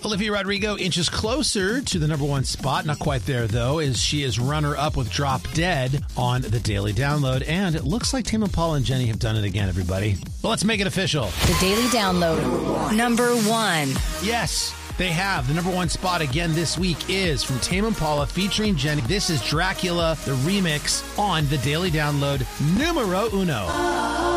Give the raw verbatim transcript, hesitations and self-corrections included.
Olivia Rodrigo inches closer to the number one spot. Not quite there, though, as she is runner-up with Drop Dead on the Daily Download. And it looks like Tame Impala and Jenny have done it again, everybody. Well, let's make it official. The Daily Download, number one. Yes, they have. The number one spot again this week is from Tame Impala featuring Jenny. This is Dracula, the remix on the Daily Download, numero uno.